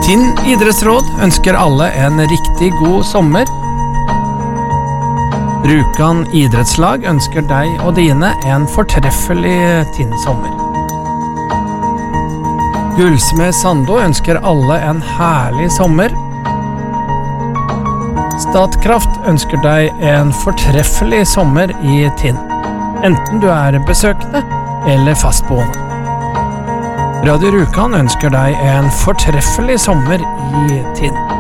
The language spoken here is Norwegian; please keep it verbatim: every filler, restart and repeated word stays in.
Tinn idrettsråd ønsker alle en riktig god sommer. Rjukan idrettslag ønsker deg og dine en fortreffelig Tinn-sommer. Gullsmed Sando ønsker alle en herlig sommer. Statkraft ønsker deg en fortreffelig sommer i Tinn, enten du er besøkende eller fastboende. Radio Rjukan ønsker deg en fortreffelig sommer i Tinn.